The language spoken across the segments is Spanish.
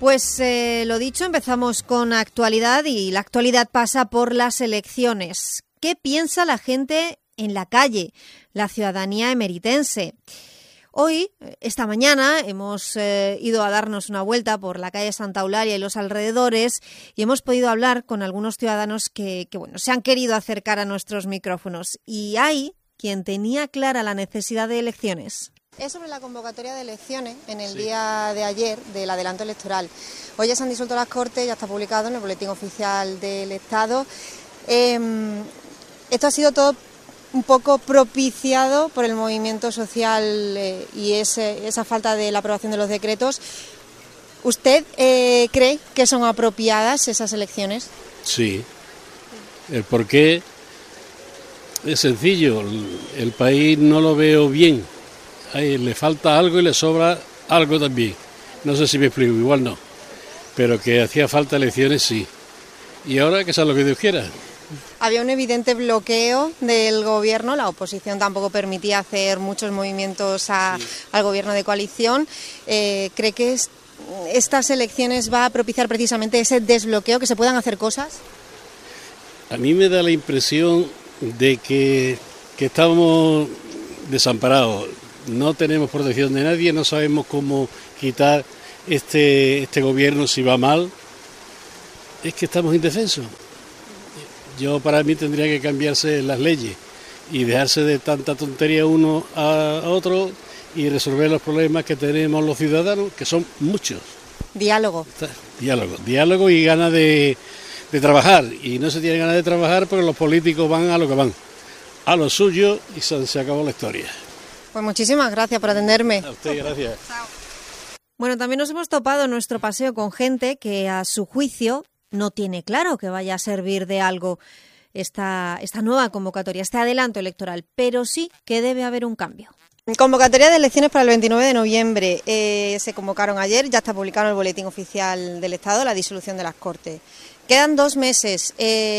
Pues lo dicho, empezamos con actualidad y la actualidad pasa por las elecciones. ¿Qué piensa la gente en la calle, la ciudadanía emeritense? Hoy, esta mañana, hemos ido a darnos una vuelta por la calle Santa Eulalia y los alrededores y hemos podido hablar con algunos ciudadanos que se han querido acercar a nuestros micrófonos. Y hay quien tenía clara la necesidad de elecciones. Es sobre la convocatoria de elecciones en el día de ayer del adelanto electoral. Hoy ya se han disuelto las Cortes, ya está publicado en el Boletín Oficial del Estado. Esto ha sido todo un poco propiciado por el movimiento social y esa falta de la aprobación de los decretos. ¿Usted cree que son apropiadas esas elecciones? Sí. El porqué es sencillo. El país no lo veo bien. Le falta algo y le sobra algo también. No sé si me explico, igual no. Pero que hacía falta elecciones, sí. Y ahora que sea lo que Dios quiera. Había un evidente bloqueo del gobierno, la oposición tampoco permitía hacer muchos movimientos al gobierno de coalición. ¿Cree que estas elecciones va a propiciar precisamente ese desbloqueo, que se puedan hacer cosas? A mí me da la impresión de que estamos desamparados. No tenemos protección de nadie, no sabemos cómo quitar este gobierno si va mal. Es que estamos indefensos. Para mí tendría que cambiarse las leyes y dejarse de tanta tontería uno a otro y resolver los problemas que tenemos los ciudadanos, que son muchos. Diálogo y ganas de trabajar. Y no se tiene ganas de trabajar porque los políticos van a lo que van, a lo suyo, y se acabó la historia. Pues muchísimas gracias por atenderme. A usted, gracias. Chao. Bueno, también nos hemos topado en nuestro paseo con gente que, a su juicio, no tiene claro que vaya a servir de algo esta nueva convocatoria, este adelanto electoral, pero sí que debe haber un cambio. Convocatoria de elecciones para el 29 de noviembre. Se convocaron ayer, ya está publicado en el Boletín Oficial del Estado la disolución de las Cortes. Quedan 2 meses.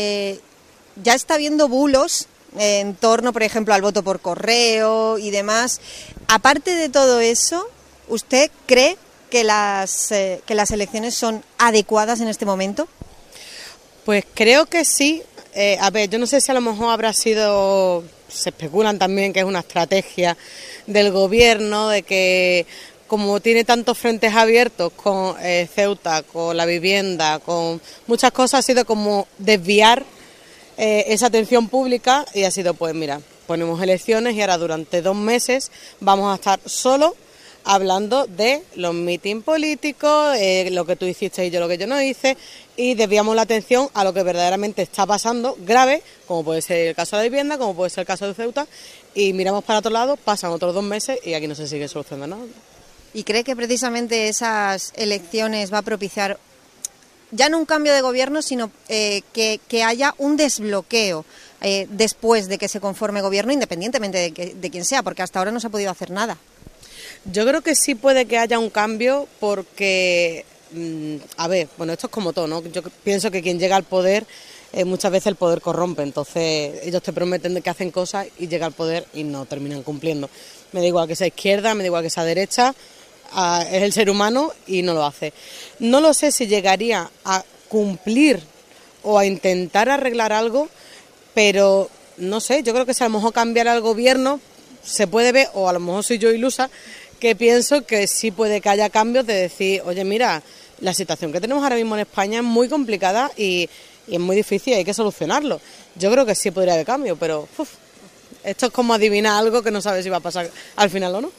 Ya está habiendo bulos en torno, por ejemplo, al voto por correo y demás. Aparte de todo eso, ¿usted cree que las elecciones son adecuadas en este momento? Pues creo que sí. Yo no sé si a lo mejor habrá sido, se especulan también que es una estrategia del gobierno, de que como tiene tantos frentes abiertos con Ceuta, con la vivienda, con muchas cosas, ha sido como desviar esa atención pública y ha sido, pues mira, ponemos elecciones y ahora durante 2 meses vamos a estar solo hablando de los mítines políticos, lo que tú hiciste y yo lo que yo no hice, y desviamos la atención a lo que verdaderamente está pasando, grave, como puede ser el caso de la vivienda, como puede ser el caso de Ceuta, y miramos para otro lado, pasan otros 2 meses y aquí no se sigue solucionando nada. ¿Y cree que precisamente esas elecciones va a propiciar ya no un cambio de gobierno, sino que haya un desbloqueo después de que se conforme gobierno, independientemente de quién sea, porque hasta ahora no se ha podido hacer nada? Yo creo que sí puede que haya un cambio porque, esto es como todo, ¿no? Yo pienso que quien llega al poder, muchas veces el poder corrompe, entonces ellos te prometen que hacen cosas y llega al poder y no terminan cumpliendo. Me da igual que sea izquierda, me da igual que sea derecha, es el ser humano y no lo hace. No lo sé si llegaría a cumplir o a intentar arreglar algo, pero no sé, yo creo que si a lo mejor cambiara el gobierno se puede ver, o a lo mejor soy yo ilusa, que pienso que sí puede que haya cambios de decir, oye, mira, la situación que tenemos ahora mismo en España es muy complicada y es muy difícil y hay que solucionarlo. Yo creo que sí podría haber cambio, pero esto es como adivinar algo que no sabes si va a pasar al final o no.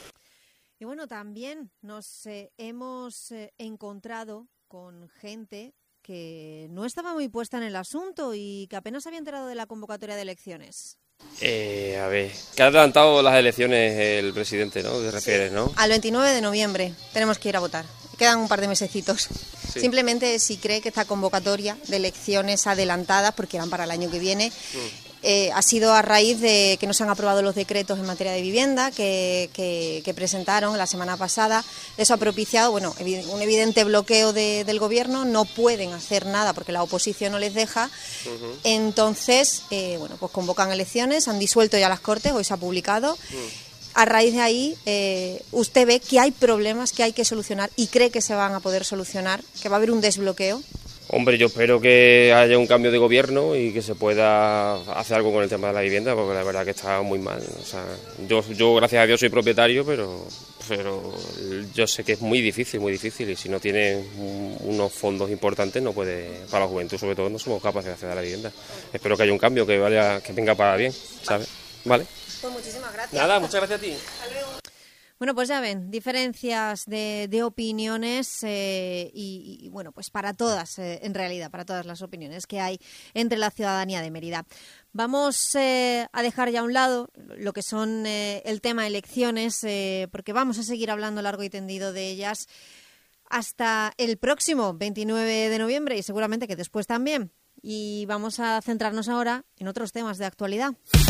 Y bueno, también nos hemos encontrado con gente que no estaba muy puesta en el asunto y que apenas había enterado de la convocatoria de elecciones. Que ha adelantado las elecciones el presidente, ¿no? ¿Te refieres, no? Al 29 de noviembre tenemos que ir a votar. Quedan un par de mesecitos. Sí. Simplemente si cree que esta convocatoria de elecciones adelantadas, porque eran para el año que viene, ha sido a raíz de que no se han aprobado los decretos en materia de vivienda que presentaron la semana pasada. Eso ha propiciado un evidente bloqueo del gobierno. No pueden hacer nada porque la oposición no les deja. Entonces, pues convocan elecciones, han disuelto ya las Cortes, hoy se ha publicado. a raíz de ahí usted ve que hay problemas que hay que solucionar y cree que se van a poder solucionar, que va a haber un desbloqueo. Hombre, yo espero que haya un cambio de gobierno y que se pueda hacer algo con el tema de la vivienda, porque la verdad que está muy mal. O sea, yo gracias a Dios soy propietario, pero yo sé que es muy difícil y si no tiene unos fondos importantes no puede, para la juventud sobre todo, no somos capaces de acceder a la vivienda. Espero que haya un cambio que venga para bien, ¿sabes? ¿Vale? Pues muchísimas gracias. Nada, muchas gracias a ti. Bueno, pues ya ven, diferencias de opiniones y bueno, pues para todas, en realidad, para todas las opiniones que hay entre la ciudadanía de Mérida. Vamos a dejar ya a un lado lo que son el tema elecciones, porque vamos a seguir hablando largo y tendido de ellas hasta el próximo 29 de noviembre y seguramente que después también. Y vamos a centrarnos ahora en otros temas de actualidad.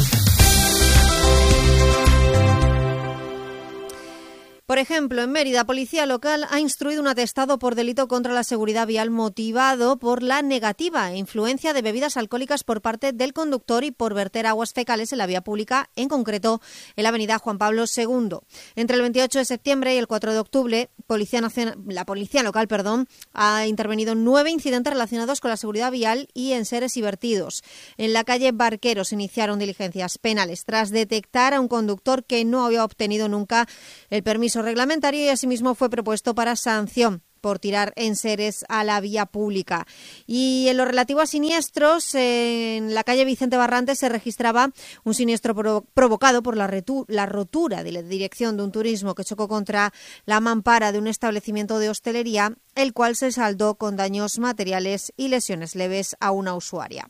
Por ejemplo, en Mérida, Policía Local ha instruido un atestado por delito contra la seguridad vial motivado por la negativa e influencia de bebidas alcohólicas por parte del conductor y por verter aguas fecales en la vía pública, en concreto en la avenida Juan Pablo II. Entre el 28 de septiembre y el 4 de octubre, la Policía Local ha intervenido en 9 incidentes relacionados con la seguridad vial y enseres y vertidos. En la calle Barquero se iniciaron diligencias penales tras detectar a un conductor que no había obtenido nunca el permiso reglamentario y asimismo fue propuesto para sanción por tirar enseres a la vía pública. Y en lo relativo a siniestros, en la calle Vicente Barrantes se registraba un siniestro provocado por la rotura de la dirección de un turismo que chocó contra la mampara de un establecimiento de hostelería, el cual se saldó con daños materiales y lesiones leves a una usuaria.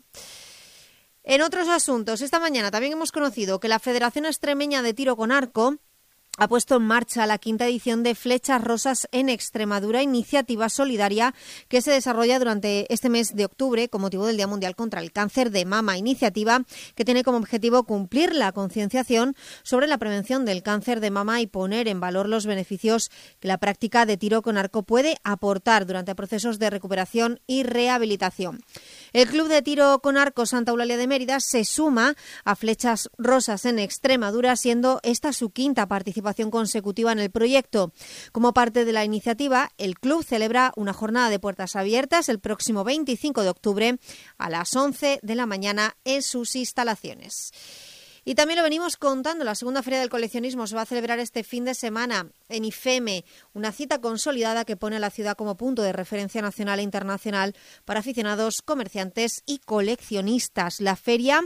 En otros asuntos, esta mañana también hemos conocido que la Federación Extremeña de Tiro con Arco ha puesto en marcha la 5ª edición de Flechas Rosas en Extremadura, iniciativa solidaria que se desarrolla durante este mes de octubre con motivo del Día Mundial contra el Cáncer de Mama, iniciativa que tiene como objetivo cumplir la concienciación sobre la prevención del cáncer de mama y poner en valor los beneficios que la práctica de tiro con arco puede aportar durante procesos de recuperación y rehabilitación. El Club de Tiro con Arco Santa Eulalia de Mérida se suma a Flechas Rosas en Extremadura, siendo esta su 5ª participación consecutiva en el proyecto. Como parte de la iniciativa, el club celebra una jornada de puertas abiertas el próximo 25 de octubre a las 11 de la mañana en sus instalaciones. Y también lo venimos contando, la segunda Feria del Coleccionismo se va a celebrar este fin de semana en IFEME, una cita consolidada que pone a la ciudad como punto de referencia nacional e internacional para aficionados, comerciantes y coleccionistas. La feria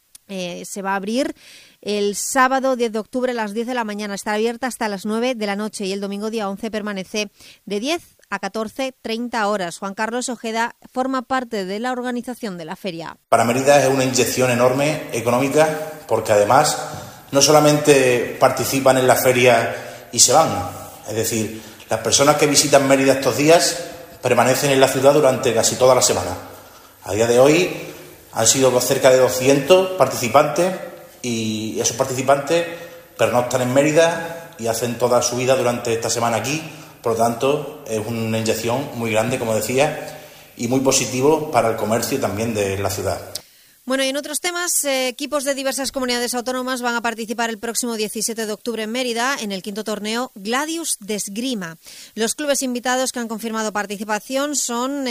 se va a abrir el sábado 10 de octubre a las 10 de la mañana, estará abierta hasta las 9 de la noche y el domingo día 11 permanece de 10 a 14:30 horas. Juan Carlos Ojeda forma parte de la organización de la feria. Para Mérida es una inyección enorme económica porque además no solamente participan en la feria y se van, es decir, las personas que visitan Mérida estos días permanecen en la ciudad durante casi toda la semana. A día de hoy han sido cerca de 200 participantes y esos participantes pernoctan en Mérida y hacen toda su vida durante esta semana aquí. Por lo tanto, es una inyección muy grande, como decía, y muy positivo para el comercio también de la ciudad. Bueno, y en otros temas, equipos de diversas comunidades autónomas van a participar el próximo 17 de octubre en Mérida en el 5º torneo Gladius de Esgrima. Los clubes invitados que han confirmado participación son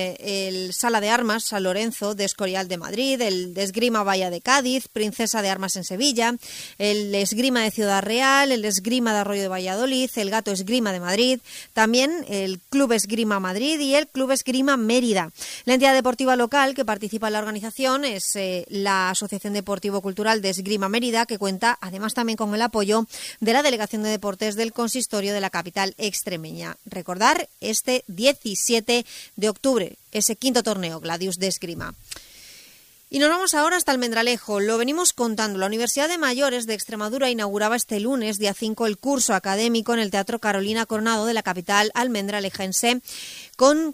el Sala de Armas San Lorenzo de Escorial de Madrid, el de Esgrima Bahía de Cádiz, Princesa de Armas en Sevilla, el Esgrima de Ciudad Real, el Esgrima de Arroyo de Valladolid, el Gato Esgrima de Madrid, también el Club Esgrima Madrid y el Club Esgrima Mérida. La entidad deportiva local que participa en la organización es la Asociación Deportivo Cultural de Esgrima Mérida, que cuenta además también con el apoyo de la Delegación de Deportes del Consistorio de la capital extremeña. Recordar este 17 de octubre, ese 5º torneo Gladius de Esgrima. Y nos vamos ahora hasta Almendralejo. Lo venimos contando. La Universidad de Mayores de Extremadura inauguraba este lunes, día 5, el curso académico en el Teatro Carolina Coronado de la capital almendralejense, con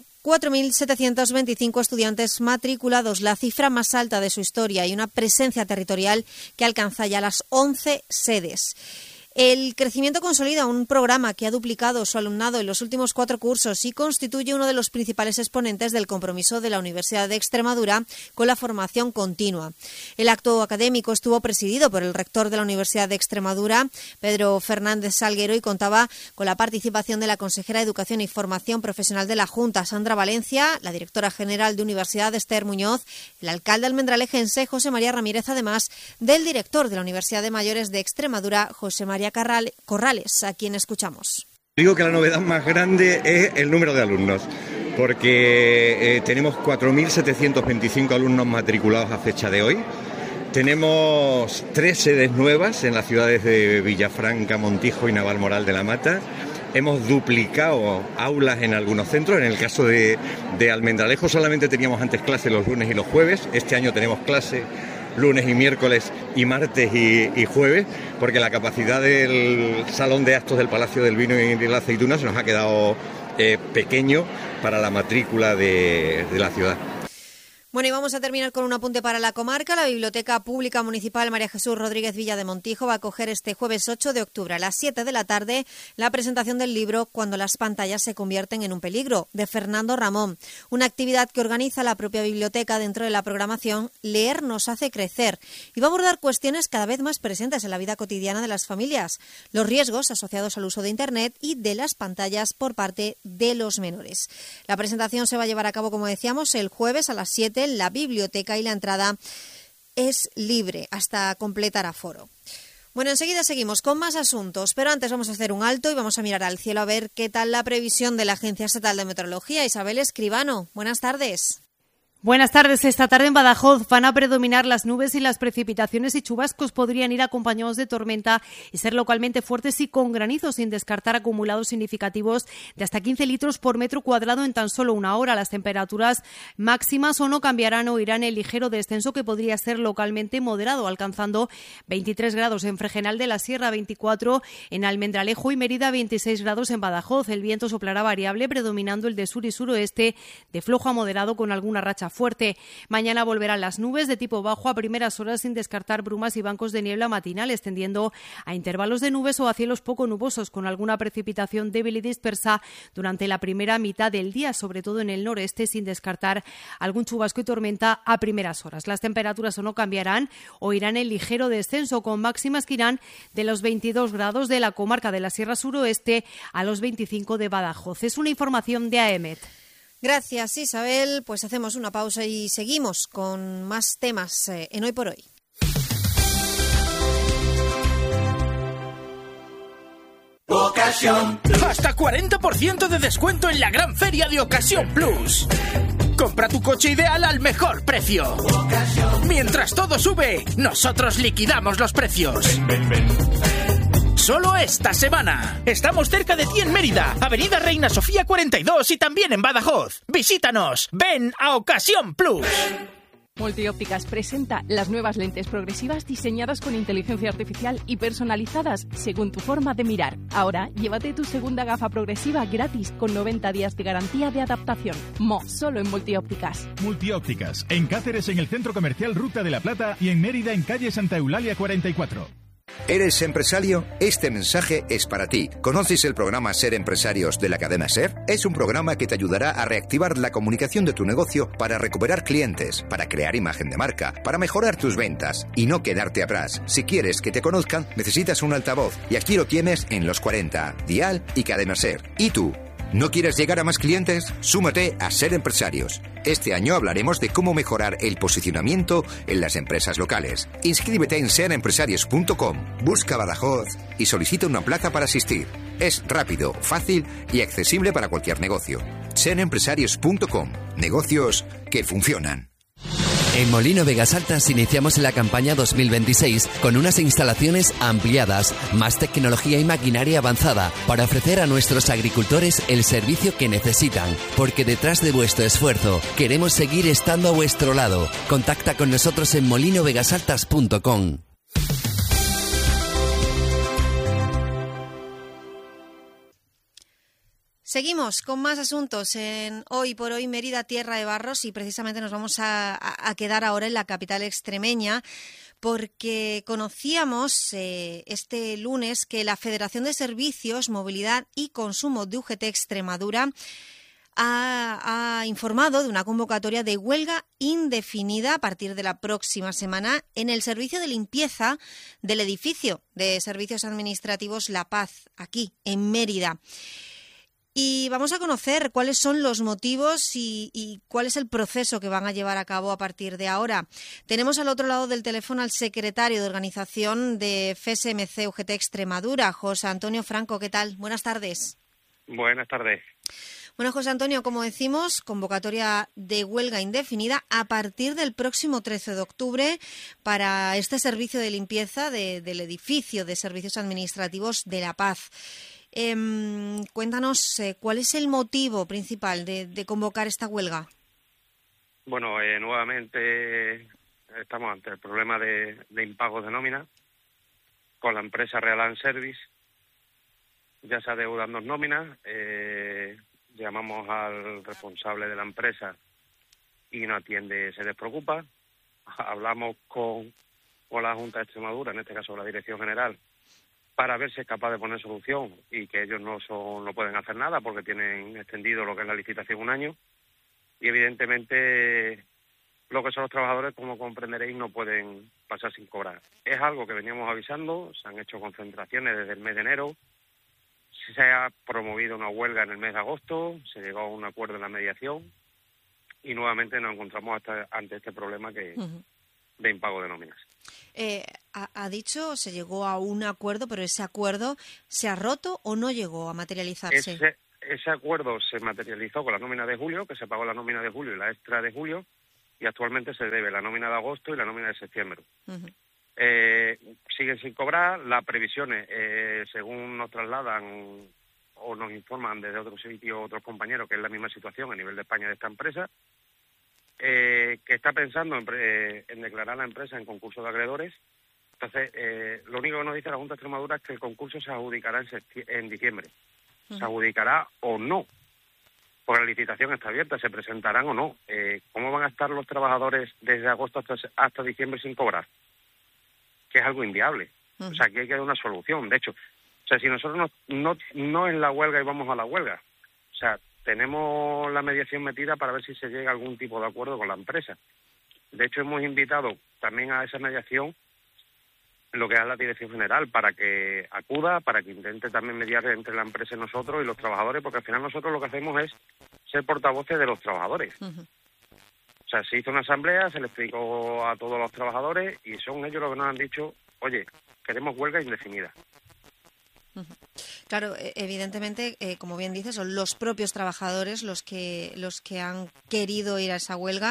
4.725 estudiantes matriculados, la cifra más alta de su historia y una presencia territorial que alcanza ya las 11 sedes. El crecimiento consolida un programa que ha duplicado su alumnado en los últimos 4 cursos y constituye uno de los principales exponentes del compromiso de la Universidad de Extremadura con la formación continua. El acto académico estuvo presidido por el rector de la Universidad de Extremadura, Pedro Fernández Salguero, y contaba con la participación de la consejera de Educación y Formación Profesional de la Junta, Sandra Valencia, la directora general de Universidad, Esther Muñoz, el alcalde almendralejense, José María Ramírez, además del director de la Universidad de Mayores de Extremadura, José María Corrales, a quien escuchamos. Digo que la novedad más grande es el número de alumnos, porque tenemos 4.725 alumnos matriculados a fecha de hoy. Tenemos 3 sedes nuevas en las ciudades de Villafranca, Montijo y Navalmoral de la Mata. Hemos duplicado aulas en algunos centros. En el caso de Almendralejo solamente teníamos antes clase los lunes y los jueves. Este año tenemos clase lunes y miércoles y martes y jueves, porque la capacidad del salón de actos del Palacio del Vino y de la Aceituna se nos ha quedado pequeño para la matrícula de la ciudad. Bueno, y vamos a terminar con un apunte para la comarca. La Biblioteca Pública Municipal María Jesús Rodríguez Villa de Montijo va a acoger este jueves 8 de octubre a las 7 de la tarde la presentación del libro Cuando las pantallas se convierten en un peligro, de Fernando Ramón, una actividad que organiza la propia biblioteca dentro de la programación Leer nos hace crecer, y va a abordar cuestiones cada vez más presentes en la vida cotidiana de las familias, los riesgos asociados al uso de Internet y de las pantallas por parte de los menores. La presentación se va a llevar a cabo, como decíamos, el jueves a las 7 en la biblioteca, y la entrada es libre hasta completar aforo. Bueno, enseguida seguimos con más asuntos, pero antes vamos a hacer un alto y vamos a mirar al cielo a ver qué tal la previsión de la Agencia Estatal de Meteorología. Isabel Escribano, buenas tardes. Buenas tardes. Esta tarde en Badajoz van a predominar las nubes y las precipitaciones y chubascos podrían ir acompañados de tormenta y ser localmente fuertes y con granizo, sin descartar acumulados significativos de hasta 15 litros por metro cuadrado en tan solo una hora. Las temperaturas máximas o no cambiarán o irán en ligero descenso, que podría ser localmente moderado, alcanzando 23 grados en Fregenal de la Sierra, 24 en Almendralejo y Mérida, 26 grados en Badajoz. El viento soplará variable, predominando el de sur y suroeste, de flojo a moderado con alguna racha fuerte. Mañana volverán las nubes de tipo bajo a primeras horas, sin descartar brumas y bancos de niebla matinales, tendiendo a intervalos de nubes o a cielos poco nubosos, con alguna precipitación débil y dispersa durante la primera mitad del día, sobre todo en el noreste, sin descartar algún chubasco y tormenta a primeras horas. Las temperaturas o no cambiarán o irán en ligero descenso, con máximas que irán de los 22 grados de la comarca de la Sierra Suroeste a los 25 de Badajoz. Es una información de AEMET. Gracias, Isabel. Pues hacemos una pausa y seguimos con más temas en Hoy por Hoy. Ocasión. Hasta 40% de descuento en la gran feria de Ocasión Plus. Compra tu coche ideal al mejor precio. Mientras todo sube, nosotros liquidamos los precios. Solo esta semana. Estamos cerca de ti en Mérida, Avenida Reina Sofía 42, y también en Badajoz. Visítanos. Ven a Ocasión Plus. Multiópticas presenta las nuevas lentes progresivas diseñadas con inteligencia artificial y personalizadas según tu forma de mirar. Ahora, llévate tu segunda gafa progresiva gratis con 90 días de garantía de adaptación. Solo en Multiópticas. Multiópticas, en Cáceres en el Centro Comercial Ruta de la Plata y en Mérida en calle Santa Eulalia 44. ¿Eres empresario? Este mensaje es para ti. ¿Conoces el programa Ser Empresarios de la cadena SER? Es un programa que te ayudará a reactivar la comunicación de tu negocio para recuperar clientes, para crear imagen de marca, para mejorar tus ventas y no quedarte atrás. Si quieres que te conozcan, necesitas un altavoz, y aquí lo tienes en Los 40, Dial y Cadena SER. ¿Y tú? ¿No quieres llegar a más clientes? Súmate a Ser Empresarios. Este año hablaremos de cómo mejorar el posicionamiento en las empresas locales. Inscríbete en seanempresarios.com, busca Badajoz y solicita una plaza para asistir. Es rápido, fácil y accesible para cualquier negocio. seanempresarios.com, negocios que funcionan. En Molino Vegas Altas iniciamos la campaña 2026 con unas instalaciones ampliadas, más tecnología y maquinaria avanzada para ofrecer a nuestros agricultores el servicio que necesitan, porque detrás de vuestro esfuerzo queremos seguir estando a vuestro lado. Contacta con nosotros en molinovegasaltas.com. Seguimos con más asuntos en Hoy por Hoy Mérida, Tierra de Barros, y precisamente nos vamos a quedar ahora en la capital extremeña, porque conocíamos este lunes que la Federación de Servicios, Movilidad y Consumo de UGT Extremadura ha informado de una convocatoria de huelga indefinida a partir de la próxima semana en el servicio de limpieza del edificio de Servicios Administrativos La Paz, aquí en Mérida. Y vamos a conocer cuáles son los motivos y cuál es el proceso que van a llevar a cabo a partir de ahora. Tenemos al otro lado del teléfono al secretario de organización de FSMC UGT Extremadura, José Antonio Franco. ¿Qué tal? Buenas tardes. Buenas tardes. Bueno, José Antonio, como decimos, convocatoria de huelga indefinida a partir del próximo 13 de octubre para este servicio de limpieza del edificio de Servicios Administrativos de La Paz. Cuéntanos, ¿cuál es el motivo principal de convocar esta huelga? Bueno, nuevamente estamos ante el problema de impagos de nómina con la empresa Realan Service. Ya se adeudan 2 nóminas, llamamos al responsable de la empresa y no atiende, se despreocupa. Hablamos con la Junta de Extremadura, en este caso la Dirección General, para ver si es capaz de poner solución, y que ellos no pueden hacer nada porque tienen extendido lo que es la licitación 1 año, y evidentemente lo que son los trabajadores, como comprenderéis, no pueden pasar sin cobrar. Es algo que veníamos avisando, se han hecho concentraciones desde el mes de enero, se ha promovido una huelga en el mes de agosto, se llegó a un acuerdo en la mediación y nuevamente nos encontramos ante este problema de impago de nóminas. Ha dicho, se llegó a un acuerdo, pero ese acuerdo ¿se ha roto o no llegó a materializarse? Ese acuerdo se materializó con la nómina de julio, que se pagó la nómina de julio y la extra de julio, y actualmente se debe la nómina de agosto y la nómina de septiembre. Uh-huh. Siguen sin cobrar. Las previsiones, según nos trasladan o nos informan desde otros sitios, otros compañeros, que es la misma situación a nivel de España de esta empresa, que está pensando en declarar la empresa en concurso de acreedores. Entonces, lo único que nos dice la Junta de Extremadura es que el concurso se adjudicará en diciembre. ¿Se adjudicará o no? Porque la licitación está abierta, ¿se presentarán o no? ¿Cómo van a estar los trabajadores desde agosto hasta diciembre sin cobrar? Que es algo inviable. O sea, aquí hay que dar una solución. De hecho, o sea, si nosotros no es la huelga y vamos a la huelga, o sea, tenemos la mediación metida para ver si se llega a algún tipo de acuerdo con la empresa. De hecho, hemos invitado también a esa mediación lo que es la Dirección General, para que acuda, para que intente también mediar entre la empresa y nosotros y los trabajadores, porque al final nosotros lo que hacemos es ser portavoces de los trabajadores. O sea, se hizo una asamblea, se le explicó a todos los trabajadores y son ellos los que nos han dicho, oye, queremos huelga indefinida. Claro, evidentemente, como bien dices, son los propios trabajadores los que han querido ir a esa huelga.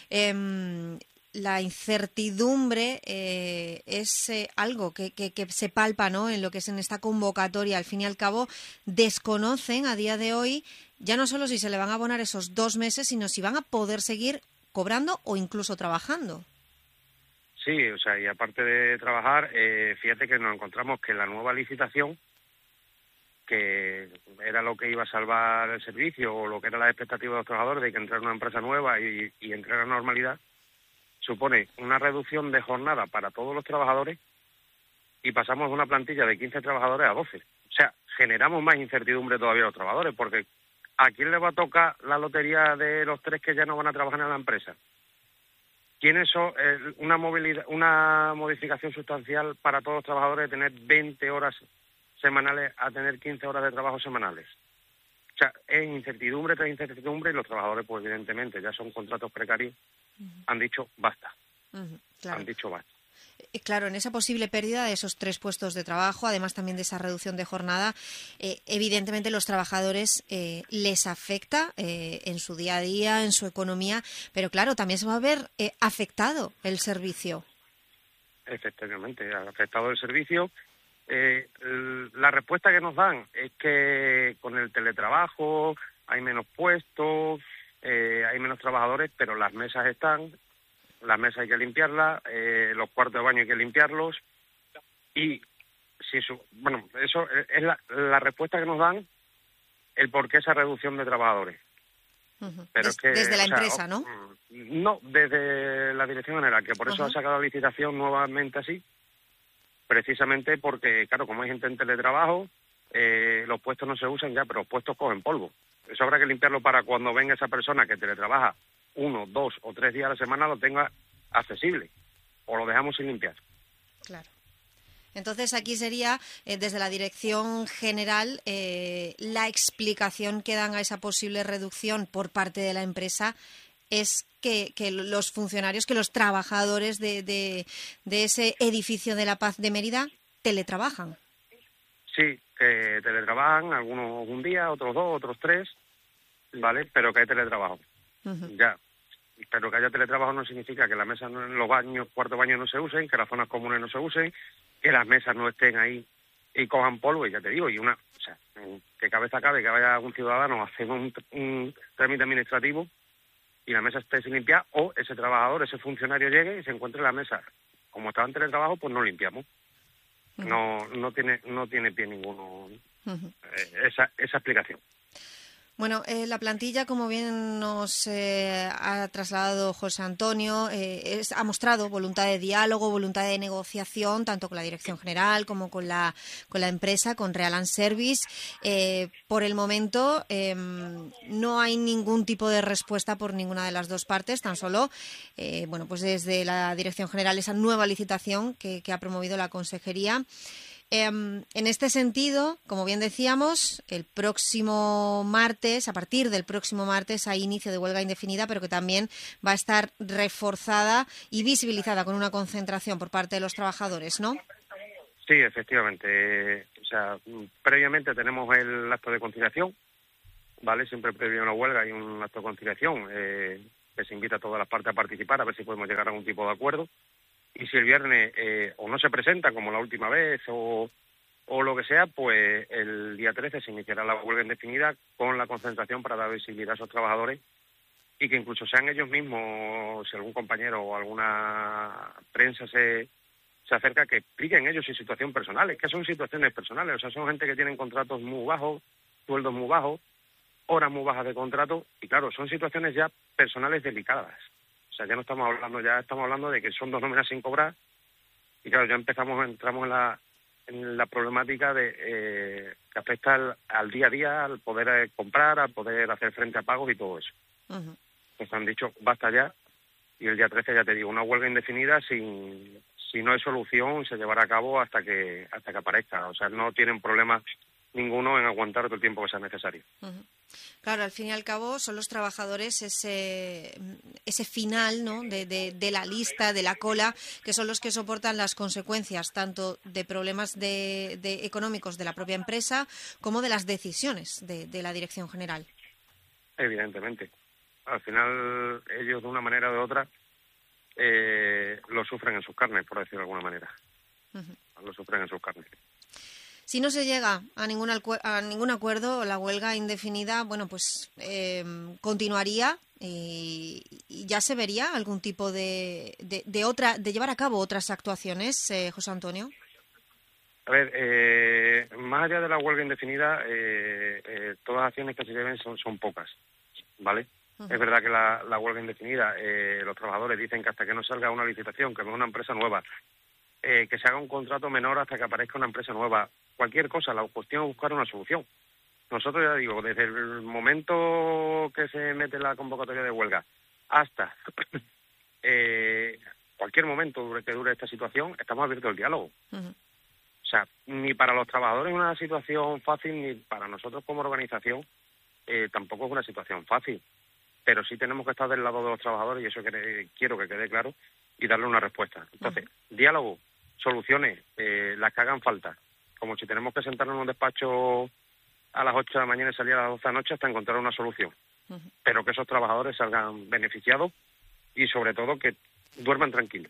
La incertidumbre es algo que se palpa, ¿no?, en lo que es en esta convocatoria. Al fin y al cabo, desconocen a día de hoy ya no solo si se le van a abonar esos 2 meses, sino si van a poder seguir cobrando o incluso trabajando. Sí, o sea, y aparte de trabajar, fíjate que nos encontramos que la nueva licitación, que era lo que iba a salvar el servicio o lo que era la expectativa de los trabajadores de que entrara una empresa nueva y entrar a la normalidad, supone una reducción de jornada para todos los trabajadores y pasamos de una plantilla de 15 trabajadores a 12. O sea, generamos más incertidumbre todavía a los trabajadores, porque ¿a quién le va a tocar la lotería de los 3 que ya no van a trabajar en la empresa? ¿Quiénes son una modificación sustancial para todos los trabajadores de tener 20 horas semanales a tener 15 horas de trabajo semanales? O sea, es incertidumbre tras incertidumbre y los trabajadores, pues evidentemente, ya son contratos precarios, han dicho basta. Claro. Han dicho basta. Claro, en esa posible pérdida de esos 3 puestos de trabajo, además también de esa reducción de jornada, evidentemente los trabajadores les afecta en su día a día, en su economía, pero claro, también se va a ver afectado el servicio. Efectivamente, ha afectado el servicio. La respuesta que nos dan es que con el teletrabajo hay menos puestos, hay menos trabajadores, pero las mesas están, las mesas hay que limpiarlas, los cuartos de baño hay que limpiarlos, y si eso, bueno, eso es la respuesta que nos dan, el por qué esa reducción de trabajadores. Pero es que, desde la empresa, ¿no? No, desde la Dirección General, que por eso ha sacado la licitación nuevamente así, precisamente porque, claro, como hay gente en teletrabajo, los puestos no se usan ya, pero los puestos cogen polvo. Eso habrá que limpiarlo para cuando venga esa persona que teletrabaja 1, 2 o 3 días a la semana lo tenga accesible, o lo dejamos sin limpiar. Claro. Entonces aquí sería, desde la Dirección General, la explicación que dan a esa posible reducción por parte de la empresa es que los funcionarios, que los trabajadores de ese edificio de La Paz de Mérida teletrabajan. Sí, que teletrabajan, algunos un día, otros 2, otros 3, ¿vale? Pero que hay teletrabajo. Ya. Pero que haya teletrabajo no significa que las mesas, los baños, cuartos baños no se usen, que las zonas comunes no se usen, que las mesas no estén ahí y cojan polvo, y ya te digo, o sea, que cabeza cabe que vaya un ciudadano a hacer un trámite administrativo y la mesa esté sin limpiar, o ese trabajador, ese funcionario llegue y se encuentre la mesa. Como estaba en teletrabajo, pues no limpiamos. No tiene pie ninguno esa explicación. Bueno, la plantilla, como bien nos ha trasladado José Antonio, ha mostrado voluntad de diálogo, voluntad de negociación, tanto con la Dirección General como con la empresa, con Real and Service. Por el momento no hay ningún tipo de respuesta por ninguna de las dos partes, tan solo pues desde la Dirección General esa nueva licitación que ha promovido la Consejería. En este sentido, como bien decíamos, el próximo martes, a partir del próximo martes, hay inicio de huelga indefinida, pero que también va a estar reforzada y visibilizada con una concentración por parte de los trabajadores, ¿no? Sí, efectivamente. O sea, previamente tenemos el acto de conciliación, ¿vale? Siempre previo a una huelga hay un acto de conciliación que se invita a todas las partes a participar, a ver si podemos llegar a algún tipo de acuerdo. Y si el viernes o no se presenta como la última vez o lo que sea, pues el día 13 se iniciará la huelga indefinida con la concentración para dar visibilidad a esos trabajadores y que incluso sean ellos mismos, si algún compañero o alguna prensa se acerca, que expliquen ellos su situación personal. Es que son situaciones personales, o sea, son gente que tienen contratos muy bajos, sueldos muy bajos, horas muy bajas de contrato y claro, son situaciones ya personales delicadas. O sea, ya estamos hablando de que son 2 nóminas sin cobrar y claro, ya entramos en la problemática de que afecta al día a día, al poder comprar, al poder hacer frente a pagos y todo eso. Pues han dicho, basta ya, y el día 13 ya te digo, una huelga indefinida si no hay solución se llevará a cabo hasta que aparezca. O sea, no tienen problema ninguno en aguantar todo el tiempo que sea necesario. Claro, al fin y al cabo son los trabajadores ese final, ¿no?, de la lista, de la cola, que son los que soportan las consecuencias tanto de problemas de económicos de la propia empresa como de las decisiones de la Dirección General. Evidentemente. Al final ellos de una manera o de otra lo sufren en sus carnes, por decirlo de alguna manera. Lo sufren en sus carnes. Si no se llega a ningún acuerdo, la huelga indefinida, bueno, pues continuaría y ya se vería algún tipo de llevar a cabo otras actuaciones, José Antonio. A ver, más allá de la huelga indefinida, todas las acciones que se lleven son pocas, ¿vale? Es verdad que la huelga indefinida, los trabajadores dicen que hasta que no salga una licitación, que no es una empresa nueva, que se haga un contrato menor hasta que aparezca una empresa nueva, cualquier cosa, la cuestión es buscar una solución. Nosotros, ya digo, desde el momento que se mete la convocatoria de huelga hasta cualquier momento que dure esta situación, estamos abiertos al diálogo. O sea, ni para los trabajadores es una situación fácil, ni para nosotros como organización tampoco es una situación fácil. Pero sí tenemos que estar del lado de los trabajadores, y eso quiero que quede claro, y darle una respuesta. Entonces, diálogo, soluciones, las que hagan falta. Como si tenemos que sentarnos en un despacho a las 8 de la mañana y salir a las 12 de la noche hasta encontrar una solución. Pero que esos trabajadores salgan beneficiados y, sobre todo, que duerman tranquilos.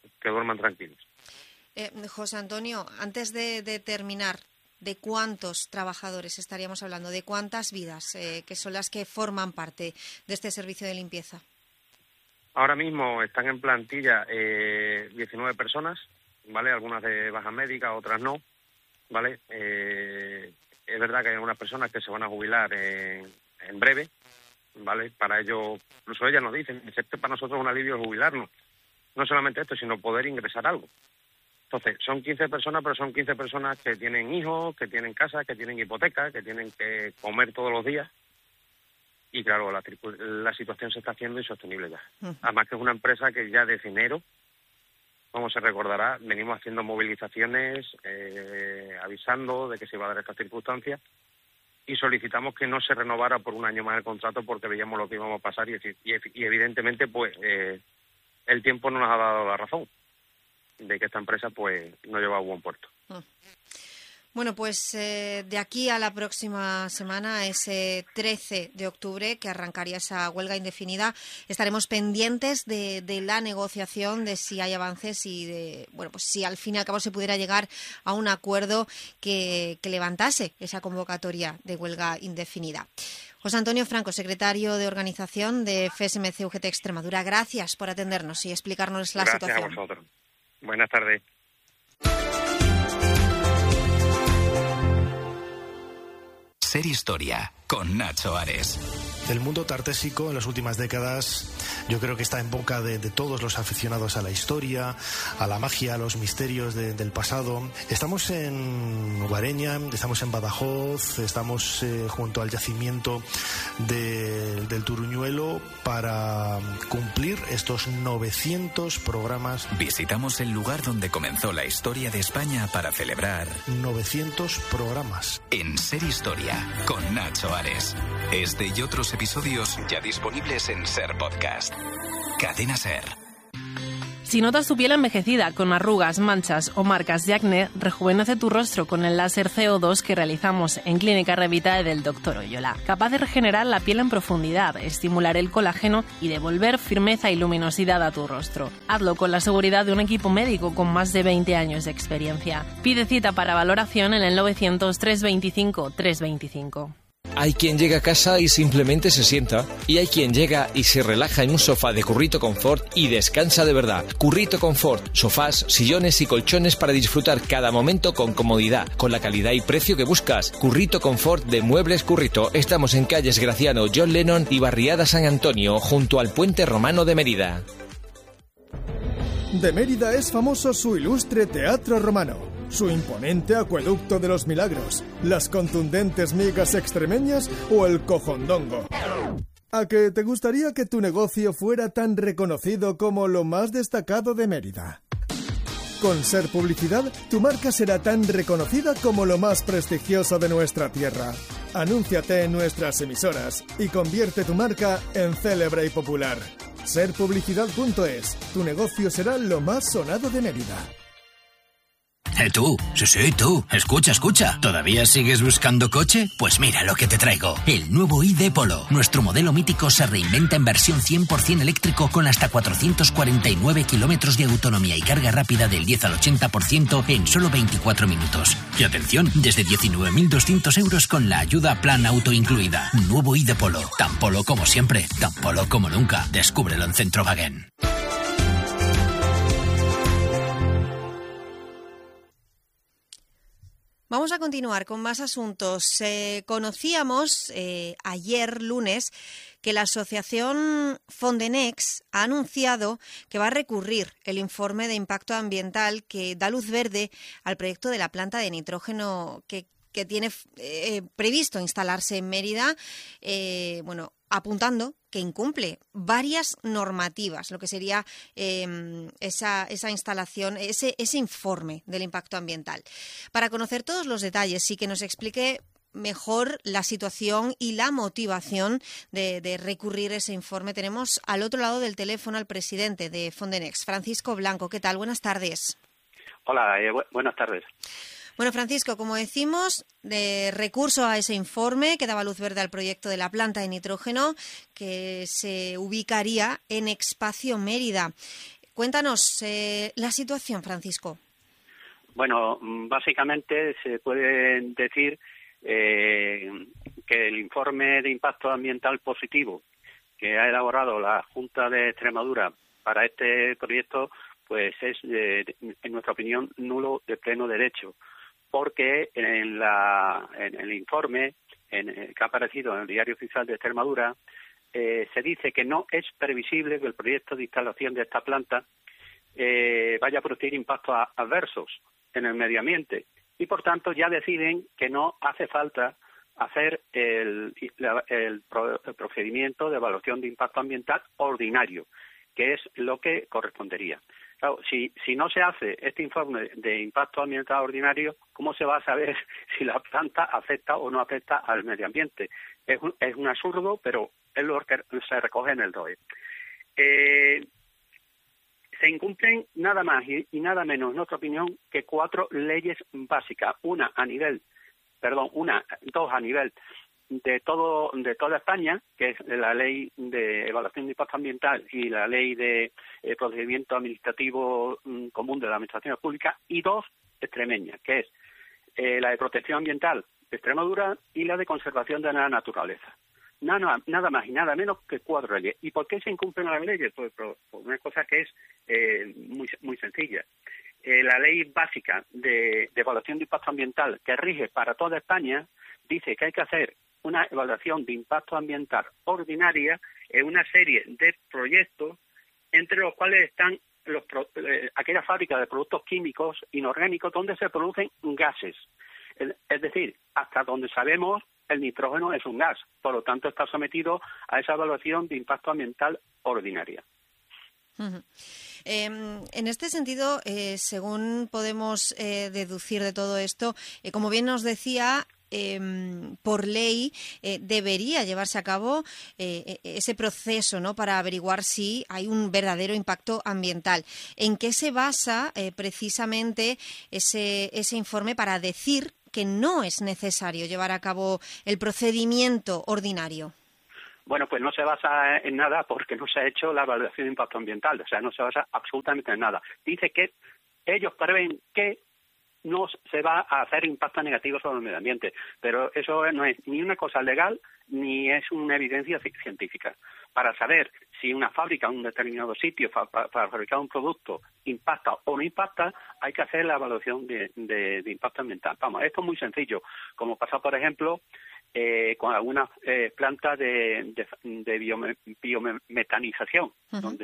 José Antonio, antes de terminar, ¿de cuántos trabajadores estaríamos hablando? ¿De cuántas vidas que son las que forman parte de este servicio de limpieza? Ahora mismo están en plantilla 19 personas, ¿vale? Algunas de baja médica, otras no, ¿vale? es verdad que hay algunas personas que se van a jubilar en breve, ¿vale? Para ello, incluso ellas nos dicen, para nosotros es un alivio jubilarnos. No solamente esto, sino poder ingresar algo. Entonces, son 15 personas, pero son 15 personas que tienen hijos, que tienen casa, que tienen hipoteca, que tienen que comer todos los días. Y claro, la situación se está haciendo insostenible ya. Además que es una empresa que ya desde enero, como se recordará, venimos haciendo movilizaciones, avisando de que se iba a dar estas circunstancias, y solicitamos que no se renovara por un año más el contrato porque veíamos lo que íbamos a pasar y evidentemente pues el tiempo no nos ha dado la razón de que esta empresa pues no lleva a buen puerto. Bueno, pues de aquí a la próxima semana, ese 13 de octubre, que arrancaría esa huelga indefinida, estaremos pendientes de la negociación, de si hay avances y de, bueno, pues si al fin y al cabo se pudiera llegar a un acuerdo que levantase esa convocatoria de huelga indefinida. José Antonio Franco, secretario de organización de FSMC UGT Extremadura, gracias por atendernos y explicarnos la situación. Gracias a vosotros. Buenas tardes. Ser Historia, con Nacho Ares. El mundo tartésico en las últimas décadas yo creo que está en boca de todos los aficionados a la historia, a la magia, a los misterios del pasado. Estamos en Guareña, estamos en Badajoz, estamos junto al yacimiento del Turuñuelo para cumplir estos 900 programas. Visitamos el lugar donde comenzó la historia de España para celebrar 900 programas. En Ser Historia, con Nacho Ares. Este y otros episodios ya disponibles en Ser Podcast. Cadena Ser. Si notas tu piel envejecida con arrugas, manchas o marcas de acné, rejuvenece tu rostro con el láser CO2 que realizamos en Clínica Revitae del Dr. Oyola, capaz de regenerar la piel en profundidad, estimular el colágeno y devolver firmeza y luminosidad a tu rostro. Hazlo con la seguridad de un equipo médico con más de 20 años de experiencia. Pide cita para valoración en el 900 325 325. Hay quien llega a casa y simplemente se sienta, y hay quien llega y se relaja en un sofá de Currito Confort y descansa de verdad. Currito Confort, sofás, sillones y colchones para disfrutar cada momento con comodidad, con la calidad y precio que buscas. Currito Confort de Muebles Currito. Estamos en calles Graciano, John Lennon y Barriada San Antonio, junto al Puente Romano de Mérida. De Mérida es famoso su ilustre Teatro Romano, su imponente Acueducto de los Milagros, las contundentes migas extremeñas o el cojondongo. ¿A que te gustaría que tu negocio fuera tan reconocido como lo más destacado de Mérida? Con Ser Publicidad, tu marca será tan reconocida como lo más prestigioso de nuestra tierra. Anúnciate en nuestras emisoras y convierte tu marca en célebre y popular. Serpublicidad.es. Tu negocio será lo más sonado de Mérida. Tú, sí, tú, escucha. ¿Todavía sigues buscando coche? Pues mira lo que te traigo. El nuevo ID Polo. Nuestro modelo mítico se reinventa en versión 100% eléctrico con hasta 449 kilómetros de autonomía y carga rápida del 10 al 80% en solo 24 minutos. Y atención, desde 19.200 euros con la ayuda Plan Auto incluida. Nuevo ID Polo. Tan polo como siempre, tan polo como nunca. Descúbrelo en Centrowagen. Vamos a continuar con más asuntos. Conocíamos ayer, lunes, que la asociación Fondenex ha anunciado que va a recurrir el informe de impacto ambiental que da luz verde al proyecto de la planta de nitrógeno que tiene previsto instalarse en Mérida, apuntando que incumple varias normativas, lo que sería esa instalación, ese informe del impacto ambiental. Para conocer todos los detalles y que nos explique mejor la situación y la motivación de recurrir ese informe, tenemos al otro lado del teléfono al presidente de Fondenex, Francisco Blanco. ¿Qué tal? Buenas tardes. Hola, buenas tardes. Bueno, Francisco, como decimos, de recurso a ese informe que daba luz verde al proyecto de la planta de nitrógeno que se ubicaría en Expacio Mérida. Cuéntanos la situación, Francisco. Bueno, básicamente se puede decir que el informe de impacto ambiental positivo que ha elaborado la Junta de Extremadura para este proyecto, pues es, en nuestra opinión, nulo de pleno derecho, porque en el informe que ha aparecido en el Diario Oficial de Extremadura se dice que no es previsible que el proyecto de instalación de esta planta vaya a producir impactos adversos en el medio ambiente y por tanto ya deciden que no hace falta hacer el procedimiento de evaluación de impacto ambiental ordinario, que es lo que correspondería. Claro, si no se hace este informe de impacto ambiental ordinario, ¿cómo se va a saber si la planta afecta o no afecta al medio ambiente? Es un absurdo, pero es lo que se recoge en el DOE. Se incumplen nada más y nada menos, en nuestra opinión, que 4 leyes básicas. Dos a nivel de toda España, que es la ley de evaluación de impacto ambiental y la ley de procedimiento administrativo común de la administración pública, y 2 extremeñas, que es la de protección ambiental de Extremadura y la de conservación de la naturaleza. Nada más y nada menos que 4 leyes. ¿Y por qué se incumplen las leyes? Pues por una cosa que es muy sencilla. La ley básica de evaluación de impacto ambiental que rige para toda España dice que hay que hacer una evaluación de impacto ambiental ordinaria en una serie de proyectos entre los cuales están aquellas fábricas de productos químicos inorgánicos donde se producen gases. Es decir, hasta donde sabemos, el nitrógeno es un gas, por lo tanto está sometido a esa evaluación de impacto ambiental ordinaria. Uh-huh. En este sentido, según podemos deducir de todo esto, como bien nos decía, por ley debería llevarse a cabo ese proceso, ¿no?, para averiguar si hay un verdadero impacto ambiental. ¿En qué se basa precisamente ese informe para decir que no es necesario llevar a cabo el procedimiento ordinario? Bueno, pues no se basa en nada porque no se ha hecho la evaluación de impacto ambiental, o sea, no se basa absolutamente en nada. Dice que ellos prevén que no se va a hacer impacto negativo sobre el medio ambiente, pero eso no es ni una cosa legal ni es una evidencia científica. Para saber si una fábrica en un determinado sitio para fabricar un producto impacta o no impacta, hay que hacer la evaluación de impacto ambiental. Vamos, esto es muy sencillo, como pasa, por ejemplo, con algunas plantas de biometanización, uh-huh,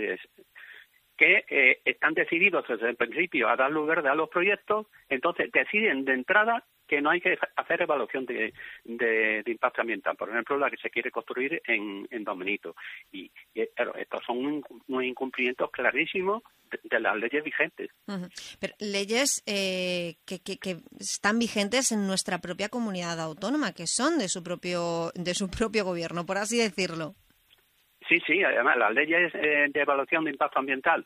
que están decididos desde el principio a dar luz verde a los proyectos, entonces deciden de entrada que no hay que hacer evaluación de impacto ambiental, por ejemplo, la que se quiere construir en Don Benito. Y estos son unos incumplimientos clarísimos de las leyes vigentes. Uh-huh. Pero leyes que están vigentes en nuestra propia comunidad autónoma, que son de su propio gobierno, por así decirlo. Sí, además las leyes de evaluación de impacto ambiental,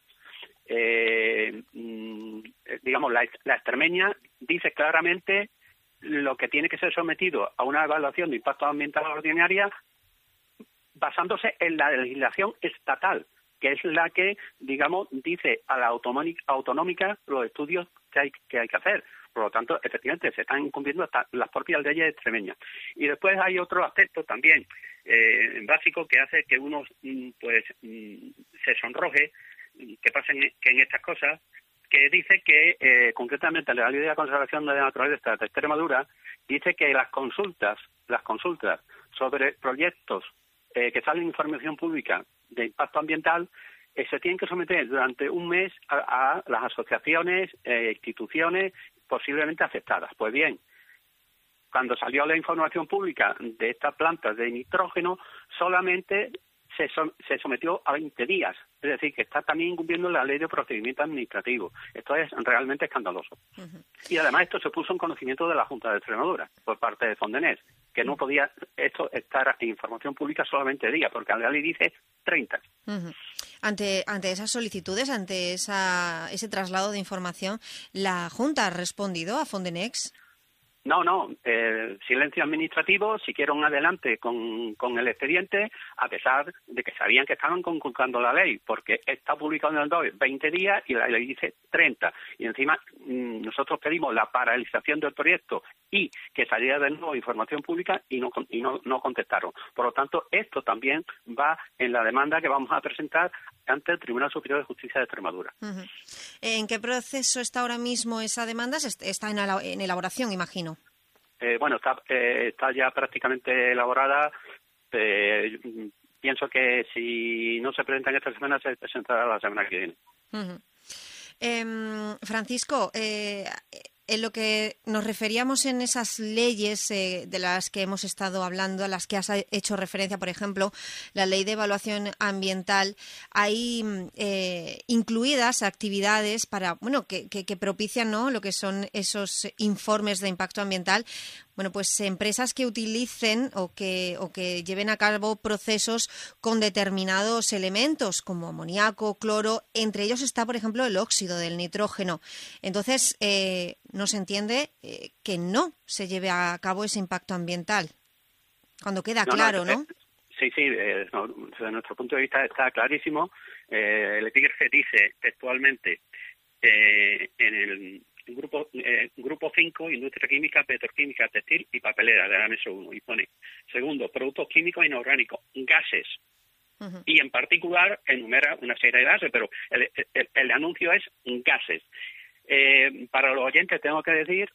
digamos, la extremeña dice claramente lo que tiene que ser sometido a una evaluación de impacto ambiental ordinaria basándose en la legislación estatal, que es la que, digamos, dice a la autonómica los estudios que hay que hacer. Por lo tanto, efectivamente, se están incumpliendo hasta las propias leyes extremeñas. Y después hay otro aspecto también básico que hace que uno se sonroje, que pasen que en estas cosas, que dice que concretamente la Ley de la Conservación de la Naturaleza de Extremadura dice que las consultas sobre proyectos que salen en información pública de impacto ambiental se tienen que someter durante un mes a las asociaciones, instituciones posiblemente afectadas. Pues bien, cuando salió la información pública de estas plantas de nitrógeno, solamente se sometió a 20 días. Es decir, que está también incumpliendo la ley de procedimiento administrativo. Esto es realmente escandaloso. Uh-huh. Y además esto se puso en conocimiento de la Junta de Extremadura por parte de Fondenés, que no podía esto estar en información pública solamente días, porque la ley dice 30. Uh-huh. Ante esas solicitudes, ante ese traslado de información, ¿la Junta ha respondido a Fondenex? No, silencio administrativo, siguieron adelante con el expediente, a pesar de que sabían que estaban conculcando la ley, porque está publicado en el DOE 20 días y la ley dice 30. Y encima nosotros pedimos la paralización del proyecto y que saliera de nuevo información pública y no contestaron. Por lo tanto, esto también va en la demanda que vamos a presentar ante el Tribunal Superior de Justicia de Extremadura. Uh-huh. ¿En qué proceso está ahora mismo esa demanda? Está en elaboración, imagino. Está ya prácticamente elaborada. Pienso que si no se presenta esta semana, se presentará la semana que viene. Uh-huh. Francisco, en lo que nos referíamos en esas leyes de las que hemos estado hablando, a las que has hecho referencia, por ejemplo, la Ley de Evaluación Ambiental, hay incluidas actividades para, que propician, ¿no?, lo que son esos informes de impacto ambiental. Bueno, pues empresas que utilicen o que lleven a cabo procesos con determinados elementos como amoníaco, cloro, entre ellos está, por ejemplo, el óxido del nitrógeno. Entonces, no se entiende que no se lleve a cabo ese impacto ambiental, cuando queda claro, ¿no? Sí, desde nuestro punto de vista está clarísimo. El epígrafe dice textualmente en el Grupo 5, Industria Química, Petroquímica, Textil y Papelera, del anexo 1, y pone, segundo, productos químicos inorgánicos, gases, y en particular enumera una serie de gases, pero el anuncio es gases. Para los oyentes tengo que decir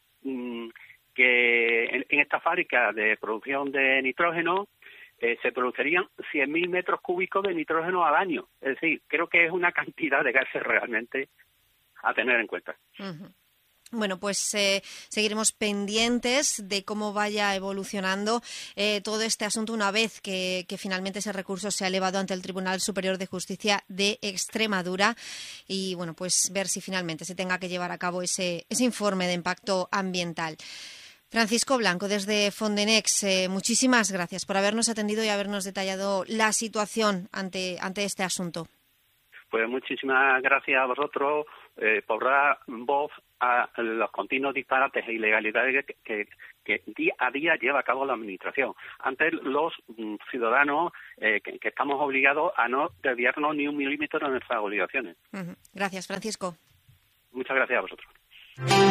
que en esta fábrica de producción de nitrógeno se producirían 100.000 metros cúbicos de nitrógeno al año. Es decir, creo que es una cantidad de gases realmente a tener en cuenta. Uh-huh. Bueno, pues seguiremos pendientes de cómo vaya evolucionando todo este asunto una vez que finalmente ese recurso se ha elevado ante el Tribunal Superior de Justicia de Extremadura y, bueno, pues ver si finalmente se tenga que llevar a cabo ese informe de impacto ambiental. Francisco Blanco, desde Fondenex, muchísimas gracias por habernos atendido y habernos detallado la situación ante este asunto. Pues muchísimas gracias a vosotros por dar voz a los continuos disparates e ilegalidades que día a día lleva a cabo la Administración. Antes los ciudadanos que estamos obligados a no desviarnos ni un milímetro de nuestras obligaciones. Gracias, Francisco. Muchas gracias a vosotros.